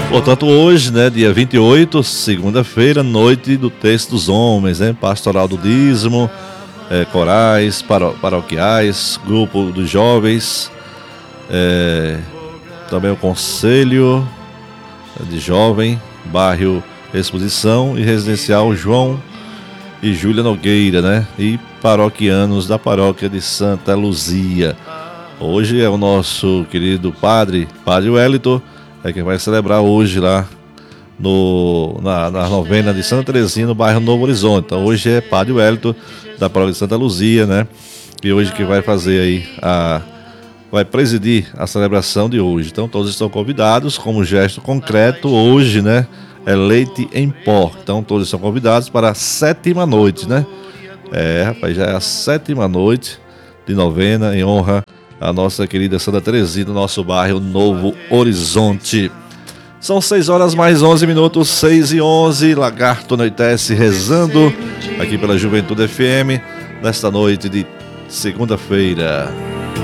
Portanto, hoje, né, dia 28, segunda-feira, noite do Terço dos Homens, né, pastoral do dízimo, corais, paroquiais, grupo dos jovens, também o conselho de jovem, bairro Exposição e residencial João e Júlia Nogueira, né, e paroquianos da paróquia de Santa Luzia. Hoje é o nosso querido Padre Wellington, quem vai celebrar hoje lá na novena de Santa Teresinha, no bairro Novo Horizonte. Então hoje é Padre Wellington, da paróquia de Santa Luzia, né? E hoje que vai fazer aí vai presidir a celebração de hoje. Então todos estão convidados, como gesto concreto, hoje, né? É leite em pó. Então todos estão convidados para a 7ª noite, né? Rapaz, já é a 7ª noite de novena em honra a nossa querida Santa Teresinha do nosso bairro Novo Horizonte. São 6 horas mais 11 minutos, 6h11. Lagarto anoitece rezando aqui pela Juventude FM nesta noite de segunda-feira.